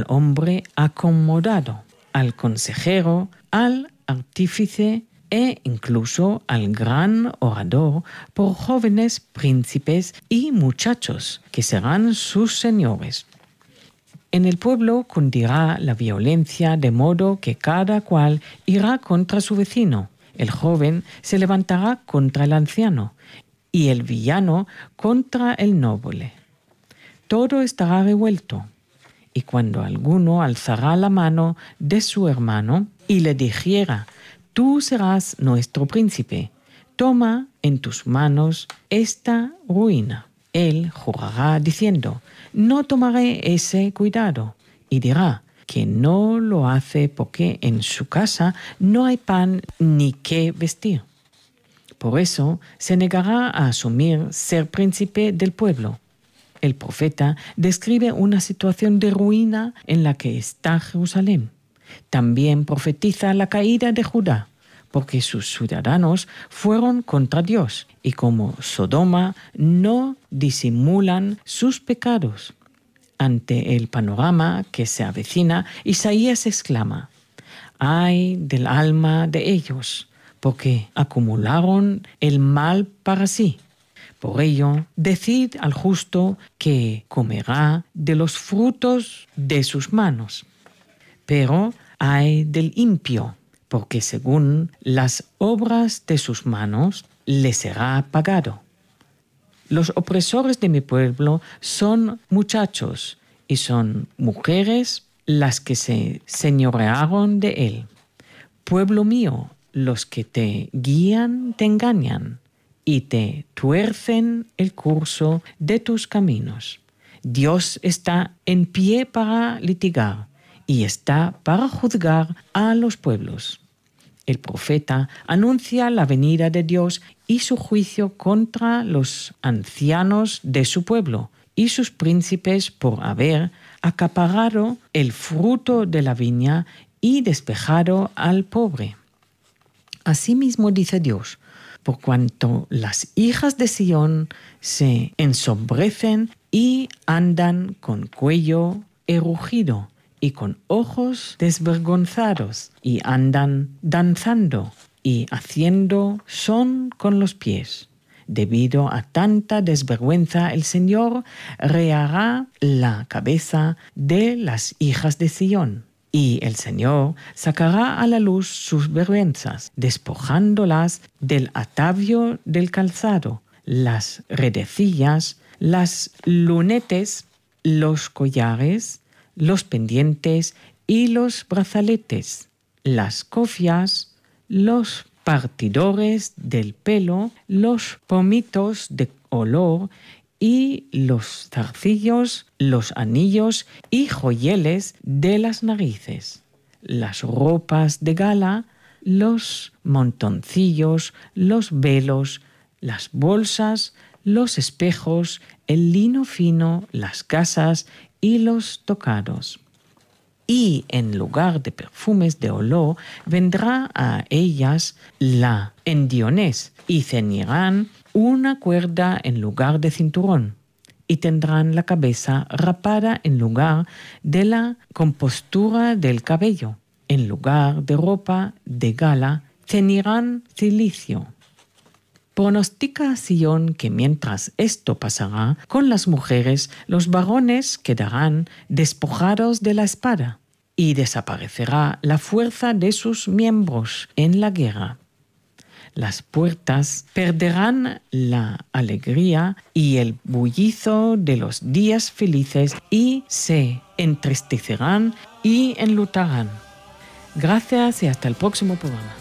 hombre acomodado, al consejero, al artífice e incluso al gran orador por jóvenes príncipes y muchachos que serán sus señores. En el pueblo cundirá la violencia de modo que cada cual irá contra su vecino. El joven se levantará contra el anciano y el villano contra el noble. Todo estará revuelto. Y cuando alguno alzará la mano de su hermano y le dijera: «Tú serás nuestro príncipe, toma en tus manos esta ruina», él jurará diciendo: «No tomaré ese cuidado», y dirá que no lo hace porque en su casa no hay pan ni qué vestir. Por eso se negará a asumir ser príncipe del pueblo. El profeta describe una situación de ruina en la que está Jerusalén. También profetiza la caída de Judá, porque sus ciudadanos fueron contra Dios y como Sodoma no disimulan sus pecados. Ante el panorama que se avecina, Isaías exclama: «Ay del alma de ellos, porque acumularon el mal para sí. Por ello, decid al justo que comerá de los frutos de sus manos. Pero ay del impío, porque según las obras de sus manos le será pagado. Los opresores de mi pueblo son muchachos y son mujeres las que se señorearon de él. Pueblo mío, los que te guían te engañan y te tuercen el curso de tus caminos. Dios está en pie para litigar y está para juzgar a los pueblos». El profeta anuncia la venida de Dios y su juicio contra los ancianos de su pueblo y sus príncipes por haber acaparado el fruto de la viña y despejado al pobre. Asimismo dice Dios: «Por cuanto las hijas de Sión se ensombrecen y andan con cuello erguido y con ojos desvergonzados, y andan danzando y haciendo son con los pies. Debido a tanta desvergüenza, el Señor reará la cabeza de las hijas de Sión, y el Señor sacará a la luz sus vergüenzas, despojándolas del atavio del calzado, las redecillas, las lunetes, los collares, los pendientes y los brazaletes, las cofias, los partidores del pelo, los pomitos de olor y los zarcillos, los anillos y joyeles de las narices, las ropas de gala, los montoncillos, los velos, las bolsas, los espejos, el lino fino, las gasas y los tocados. Y en lugar de perfumes de olor vendrá a ellas la endionez y ceñirán una cuerda en lugar de cinturón y tendrán la cabeza rapada en lugar de la compostura del cabello. En lugar de ropa de gala ceñirán cilicio. Pronostica Sión que mientras esto pasará con las mujeres, los varones quedarán despojados de la espada y desaparecerá la fuerza de sus miembros en la guerra. Las puertas perderán la alegría y el bullicio de los días felices y se entristecerán y enlutarán. Gracias y hasta el próximo programa.